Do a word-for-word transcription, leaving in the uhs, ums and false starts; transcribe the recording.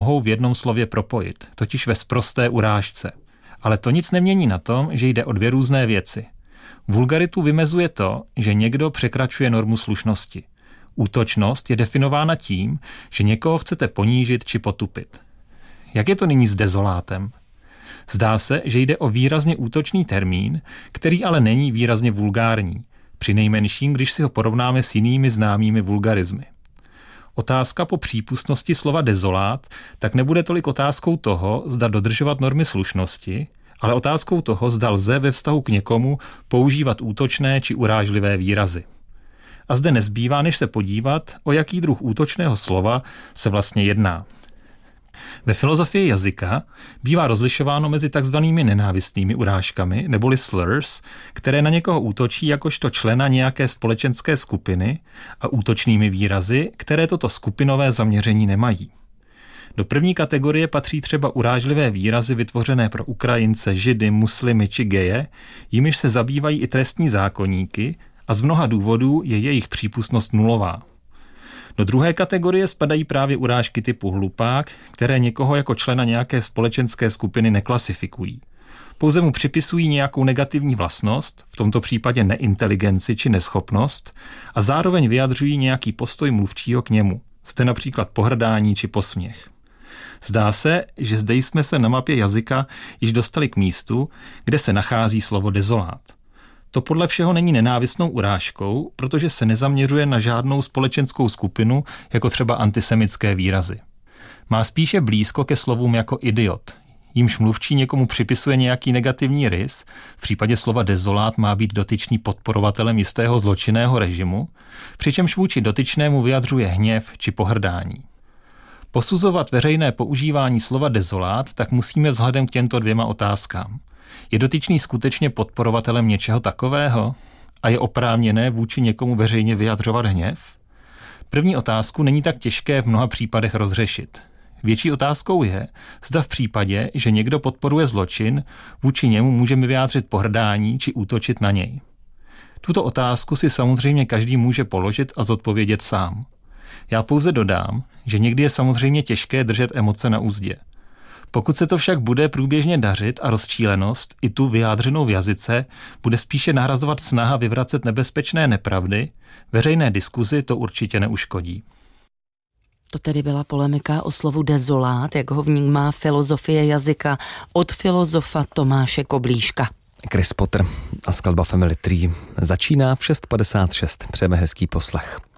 mohou v jednom slově propojit, totiž ve sprosté urážce. Ale to nic nemění na tom, že jde o dvě různé věci. Vulgaritu vymezuje to, že někdo překračuje normu slušnosti. Útočnost je definována tím, že někoho chcete ponížit či potupit. Jak je to nyní s dezolátem? Zdá se, že jde o výrazně útočný termín, který ale není výrazně vulgární, přinejmenším, když si ho porovnáme s jinými známými vulgarizmy. Otázka po přípustnosti slova dezolát tak nebude tolik otázkou toho, zda dodržovat normy slušnosti, ale otázkou toho, zda lze ve vztahu k někomu používat útočné či urážlivé výrazy. A zde nezbývá, než se podívat, o jaký druh útočného slova se vlastně jedná. Ve filozofii jazyka bývá rozlišováno mezi takzvanými nenávistnými urážkami, neboli slurs, které na někoho útočí jakožto člena nějaké společenské skupiny, a útočnými výrazy, které toto skupinové zaměření nemají. Do první kategorie patří třeba urážlivé výrazy vytvořené pro Ukrajince, Židy, muslimy či geje, jimiž se zabývají i trestní zákoníky a z mnoha důvodů je jejich přípustnost nulová. Do druhé kategorie spadají právě urážky typu hlupák, které někoho jako člena nějaké společenské skupiny neklasifikují. Pouze mu připisují nějakou negativní vlastnost, v tomto případě neinteligenci či neschopnost, a zároveň vyjadřují nějaký postoj mluvčího k němu, zde například pohrdání či posměch. Zdá se, že zde jsme se na mapě jazyka již dostali k místu, kde se nachází slovo dezolát. To podle všeho není nenávistnou urážkou, protože se nezaměřuje na žádnou společenskou skupinu, jako třeba antisemitské výrazy. Má spíše blízko ke slovům jako idiot, jímž mluvčí někomu připisuje nějaký negativní rys, v případě slova dezolát má být dotyčný podporovatelem jistého zločinného režimu, přičemž vůči dotyčnému vyjadřuje hněv či pohrdání. Posuzovat veřejné používání slova dezolát tak musíme vzhledem k těmto dvěma otázkám. Je dotyčný skutečně podporovatelem něčeho takového? A je oprávněné vůči někomu veřejně vyjadřovat hněv? První otázku není tak těžké v mnoha případech rozřešit. Větší otázkou je, zda v případě, že někdo podporuje zločin, vůči němu můžeme vyjádřit pohrdání či útočit na něj. Tuto otázku si samozřejmě každý může položit a zodpovědět sám. Já pouze dodám, že někdy je samozřejmě těžké držet emoce na uzdě. Pokud se to však bude průběžně dařit a rozčílenost, i tu vyjádřenou v jazyce, bude spíše nahrazovat snaha vyvracet nebezpečné nepravdy, veřejné diskuzi to určitě neuškodí. To tedy byla polemika o slovu dezolát, jak ho vnímá filozofie jazyka od filozofa Tomáše Koblíška. Chris Potter a skladba Family Tree začíná v šest padesát šest. Přejeme hezký poslech.